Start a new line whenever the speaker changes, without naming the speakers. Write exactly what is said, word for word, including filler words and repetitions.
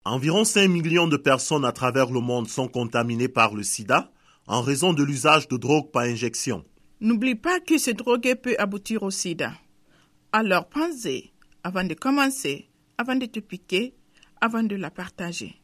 Environ cinq millions de personnes à travers le monde sont contaminées par le sida en raison de l'usage de drogues par injection.
N'oublie pas que ce drogue peut aboutir au sida. Alors pensez avant de commencer, avant de te piquer, avant de la partager.